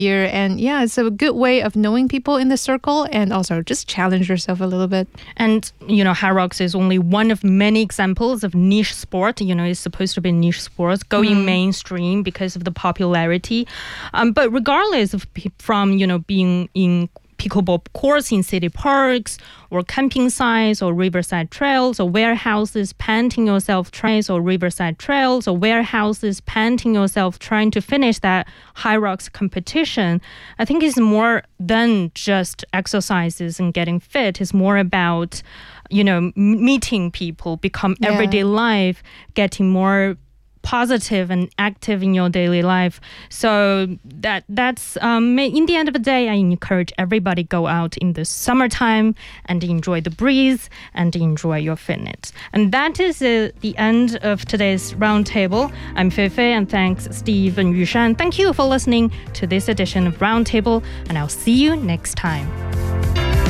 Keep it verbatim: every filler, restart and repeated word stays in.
year. And yeah, it's a good way of knowing people in the circle and also just challenge yourself a little bit. And, you know, Hyrox is only one of many examples of niche sport. You know, it's supposed to be niche sports going mm. mainstream because of the popularity. Um, but regardless of from, you know, being in pickleball courts in city parks or camping sites or riverside trails or warehouses, panting yourself trails or riverside trails or warehouses, panting yourself trying to finish that Hyrox competition. I think it's more than just exercises and getting fit. It's more about, you know, meeting people, become yeah. everyday life, getting more positive and active in your daily life. So that that's um, in the end of the day, I encourage everybody go out in the summertime and enjoy the breeze and enjoy your fitness. And that is uh, the end of today's Roundtable. I'm Fei Fei, and thanks Steve and Yushan. Thank you for listening to this edition of Roundtable, and I'll see you next time.